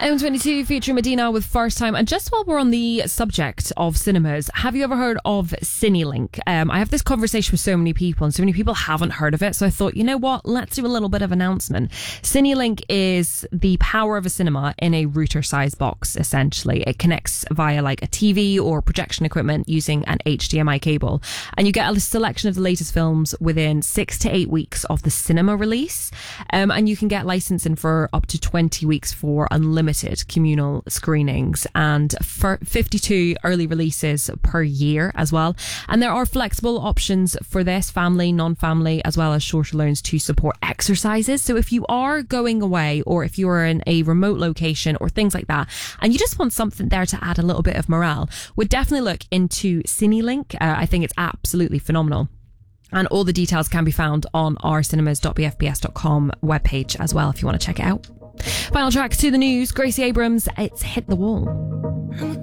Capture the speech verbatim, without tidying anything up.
M twenty-two featuring Medina with First Time. And just while we're on the subject of cinemas, have you ever heard of CineLink? Um, I have this conversation with so many people, and so many people haven't heard of it. So I thought, you know what? Let's do a little bit of announcement. CineLink is the power of a cinema in a router-sized box, essentially. It connects via like a T V or projection equipment using an H D M I cable. And you get a selection of the latest films within six to eight weeks of the cinema release. Um, and you can get licensing for up to twenty weeks for unlimited communal screenings and for fifty-two early releases per year as well. And there are flexible options for this, family, non-family, as well as shorter loans to support exercises. So if you are going away, or if you're in a remote location or things like that, and you just want something there to add a little bit of morale, would definitely look into CineLink. Uh, I think it's absolutely phenomenal. And all the details can be found on our cinemas dot b f b s dot com webpage as well if you want to check it out. Final track to the news, Gracie Abrams, it's Hit the Wall.